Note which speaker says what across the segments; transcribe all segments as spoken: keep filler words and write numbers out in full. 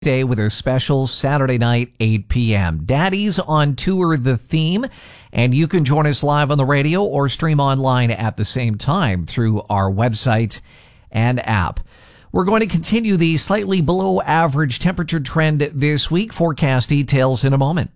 Speaker 1: Day with a special Saturday night, eight p.m. Daddy's on Tour, the theme, and you can join us live on the radio or stream online at the same time through our website and app. We're going to continue the slightly below average temperature trend this week. Forecast details in a moment.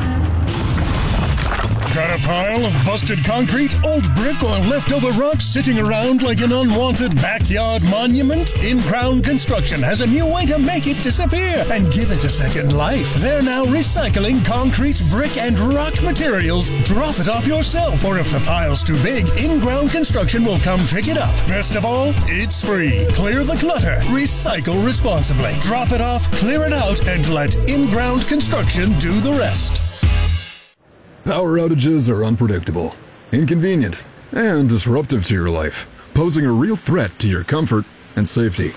Speaker 2: Got a pile of busted concrete, old brick, or leftover rocks sitting around like an unwanted backyard monument? In-Crown Construction has a new way to make it disappear and give it a second life. They're now recycling concrete, brick, and rock materials. Drop it off yourself, or if the pile's too big, In-Crown Construction will come pick it up. Best of all, it's free. Clear the clutter. Recycle responsibly. Drop it off, clear it out, and let In-Ground Construction do the rest.
Speaker 3: Power outages are unpredictable, inconvenient, and disruptive to your life, posing a real threat to your comfort and safety.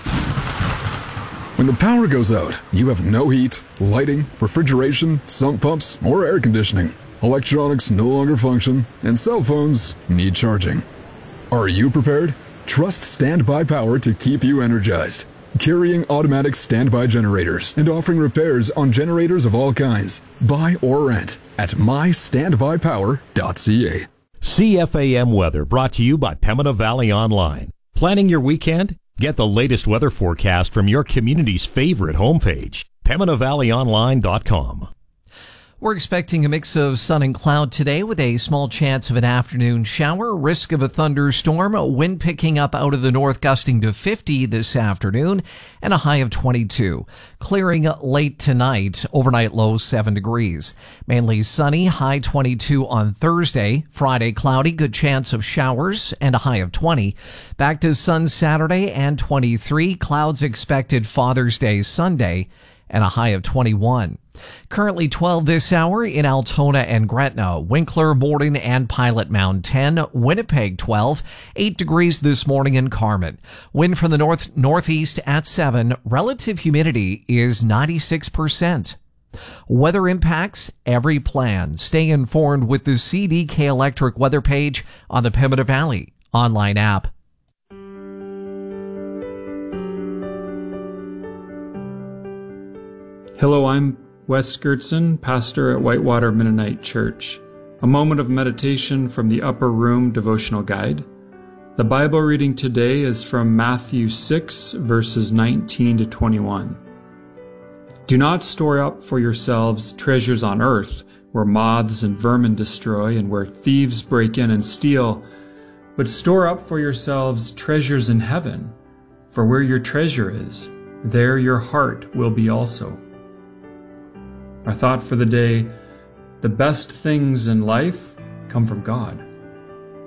Speaker 3: When the power goes out, you have no heat, lighting, refrigeration, sump pumps, or air conditioning. Electronics no longer function, and cell phones need charging. Are you prepared? Trust Standby Power to keep you energized. Carrying automatic standby generators and offering repairs on generators of all kinds. Buy or rent at my standby power dot c a.
Speaker 4: C F A M weather brought to you by Pembina Valley Online. Planning your weekend? Get the latest weather forecast from your community's favorite homepage, pembina valley online dot com.
Speaker 1: We're expecting a mix of sun and cloud today with a small chance of an afternoon shower, risk of a thunderstorm, wind picking up out of the north gusting to fifty this afternoon, and a high of twenty-two. Clearing late tonight, overnight low seven degrees. Mainly sunny, high twenty-two on Thursday. Friday cloudy, good chance of showers, and a high of twenty. Back to sun Saturday and twenty-three. Clouds expected Father's Day Sunday, and a high of twenty-one. Currently twelve this hour in Altona and Gretna, Winkler, Morden, and Pilot Mound ten, Winnipeg twelve, eight degrees this morning in Carmen. Wind from the north northeast at seven, relative humidity is ninety-six percent. Weather impacts every plan. Stay informed with the C D K Electric weather page on the Pembina Valley online app.
Speaker 5: Hello, I'm Wes Gertson, pastor at Whitewater Mennonite Church. A moment of meditation from the Upper Room Devotional Guide. The Bible reading today is from Matthew six, verses nineteen to twenty-one. Do not store up for yourselves treasures on earth, where moths and vermin destroy and where thieves break in and steal, but store up for yourselves treasures in heaven, for where your treasure is, there your heart will be also. Our thought for the day: the best things in life come from God.